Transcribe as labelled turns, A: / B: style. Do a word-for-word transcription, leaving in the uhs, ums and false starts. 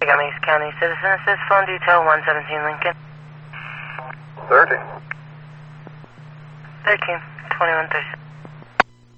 A: Montgomery County Citizen Assist, phone detail one seventeen Lincoln.
B: thirty.
A: thirteen, twenty-one thirty.